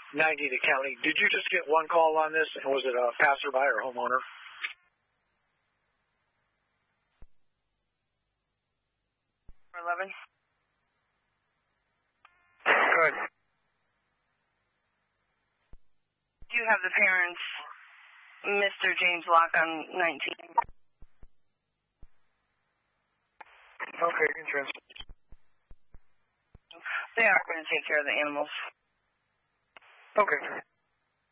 90 to county. Did you just get one call on this, and was it a passerby or homeowner? For 11. Good. Do you have the parents, Mr. James Locke on 19? Okay, interesting. They are going to take care of the animals. Okay.